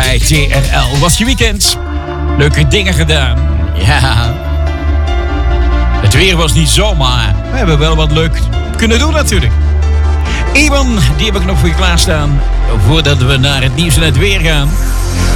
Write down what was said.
bij TRL. Was je weekend? Leuke dingen gedaan. Ja. Het weer was niet zo, maar we hebben wel wat leuk kunnen doen natuurlijk. Iwan, die heb ik nog voor je klaarstaan. Voordat we naar het nieuws en het weer gaan.